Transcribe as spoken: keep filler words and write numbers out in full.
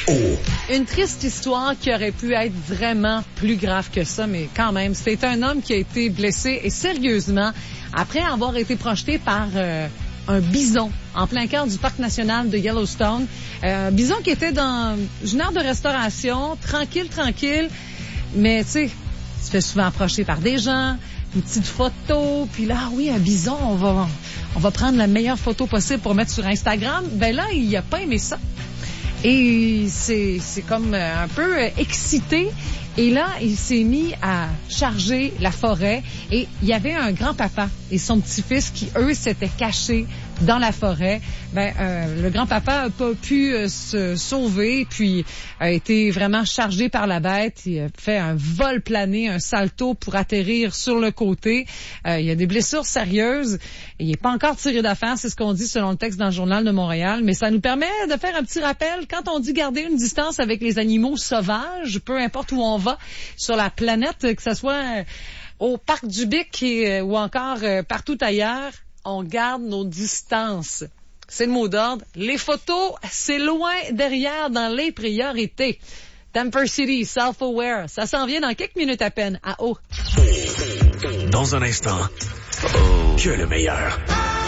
Une triste histoire qui aurait pu être vraiment plus grave que ça, mais quand même, c'est un homme qui a été blessé et sérieusement après avoir été projeté par euh, un bison en plein cœur du parc national de Yellowstone. Euh, un bison qui était dans une aire de restauration, tranquille, tranquille, mais tu sais, il se fait souvent approcher par des gens, une petite photo, puis là, oui, un bison, on va, on va prendre la meilleure photo possible pour mettre sur Instagram. Ben là, il a pas aimé ça. Et c'est, c'est comme un peu excité. Et là, il s'est mis à charger la forêt. Et il y avait un grand-papa et son petit-fils qui, eux, s'étaient cachés dans la forêt. Ben, euh, le grand-papa n'a pas pu euh, se sauver, puis a été vraiment chargé par la bête. Il a fait un vol plané, un salto pour atterrir sur le côté. Euh, il y a des blessures sérieuses. Il n'est pas encore tiré d'affaire, c'est ce qu'on dit selon le texte dans le Journal de Montréal. Mais ça nous permet de faire un petit rappel. Quand on dit garder une distance avec les animaux sauvages, peu importe où on va sur la planète, que ce soit au parc du Bic et, ou encore euh, partout ailleurs, on garde nos distances. C'est le mot d'ordre. Les photos, c'est loin derrière dans les priorités. Temper City, Self-Aware, ça s'en vient dans quelques minutes à peine à haut. Dans un instant, que le meilleur.